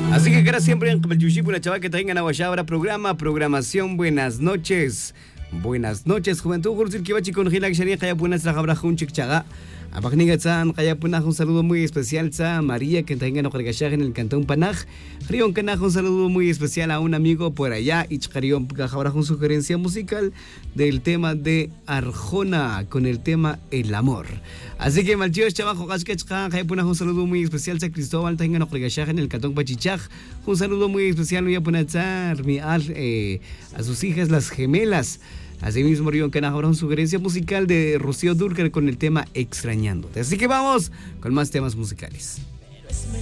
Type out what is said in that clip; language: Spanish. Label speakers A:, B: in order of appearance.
A: Así que cara siempre en la chaval que tengan aguayabra programación, buenas noches. Buenas noches, juventud. Cursil Kibachi con Gila Xaria Kaya Punas Trajabra Junchik Chaga. A Bagnigatsan, Kaya Punaj, un saludo muy especial a María que tengan Ojergashag en el cantón Panaj. Rion Canaj, un saludo muy especial a un amigo por allá. Ichkarion Kajabra con sugerencia musical del tema de Arjona con el tema El Amor. Así que Malchio Chavajo Gaskechka, Kaya Punaj, un saludo muy especial a Cristóbal tengan Ojergashag en el cantón Pachichaj. Un saludo muy especial voy a poner a sus hijas las gemelas. Asimismo, Rion Canaj habrá una sugerencia musical de Rocío Dúrcal con el tema Extrañándote. Así que vamos con más temas musicales.